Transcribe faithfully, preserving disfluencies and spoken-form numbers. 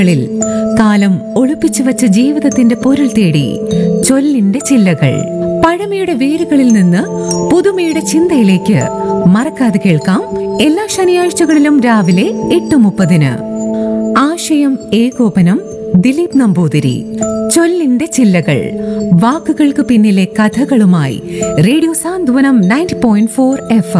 ിൽ കാലം ഒളിപ്പിച്ചു വച്ച ജീവിതത്തിന്റെ പൊരുൾ തേടി ചൊല്ലിന്റെ ചില്ലകൾ. പഴമയുടെ വേരുകളിൽ നിന്ന് പുതുമയുടെ ചിന്തയിലേക്ക് മറക്കാതെ കേൾക്കാം എല്ലാ ശനിയാഴ്ചകളിലും രാവിലെ എട്ട് മുപ്പതിന്. ആശയം ഏകോപനം ദിലീപ് നമ്പൂതിരി. ചൊല്ലിന്റെ ചില്ലകൾ, വാക്കുകൾക്ക് പിന്നിലെ കഥകളുമായി റേഡിയോ സാന്ത്വനം നയൻറ്റി പോയിന്റ് ഫോർ എഫ്